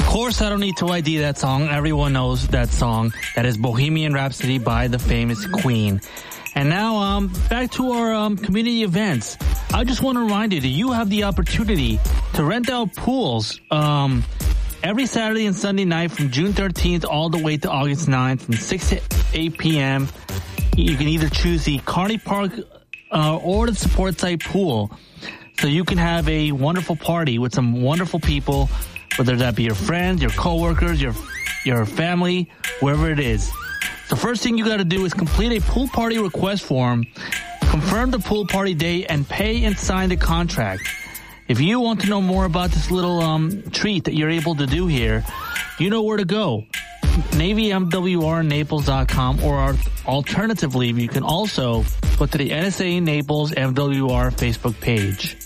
course, I don't need to ID that song. Everyone knows that song. That is Bohemian Rhapsody by the famous Queen. And now, back to our community events. I just want to remind you that you have the opportunity to rent out pools every Saturday and Sunday night from June 13th all the way to August 9th from 6 to 8 p.m. You can either choose the Carney Park or the Support Site pool. So you can have a wonderful party with some wonderful people, whether that be your friends, your coworkers, your family, wherever it is. The first thing you got to do is complete a pool party request form, confirm the pool party date, and pay and sign the contract. If you want to know more about this little treat that you're able to do here, you know where to go. NavyMWRNaples.com, or alternatively, you can also go to the NSA Naples MWR Facebook page.